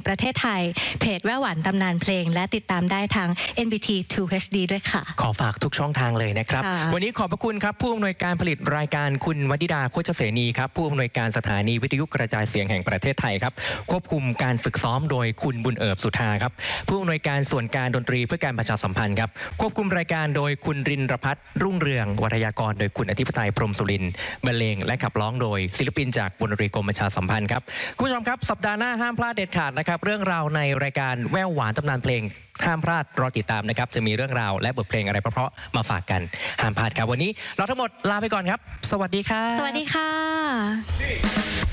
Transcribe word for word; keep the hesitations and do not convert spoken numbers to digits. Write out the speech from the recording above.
ประเทศไทยเพจแว่วหวานตำนานเพลงและติดตามได้ทาง เอ็น บี ที ทู เอช ดี ด้วยค่ะขอฝากทุกช่องทางเลยนะครับวันนี้ขอบพระคุณครับผู้อำนวยการผลิตรายการคุณวนิดาโคชเสนีครับผู้อำนวยการสถานีวิทยุกระจายเสียงแห่งประเทศไทยครับควบคุมการฝึกซ้อมโดยคุณบุญเอิบสุธาครับผู้อำนวยการส่วนการดนตรีเพื่อการประชาสัมพันธ์ครับควบคุมรายการโดยคุณรินทร์พัฒน์รุ่งเรืองวรยากรโดยคุณอธิปไตยพรหมสุรินทร์บรรเลงและขับร้องโดยศิลปินจากวงดนตรีกรมประชาสัมพันธ์ครับคุณผู้ชมครับสัปดาห์หน้าห้ามพลาดเด็ดขาดนะครับเรื่องราวในรายการแว่วหวานตำนานเพลงห้ามพลาดรอติดตามนะครับจะมีเรื่องราวและบทเพลงอะไรเพราะๆมาฝากกันห้ามพลาดครับวันนี้เราทั้งหมดลาไปก่อนครับสวัสดีครับสวัสดีค่ะ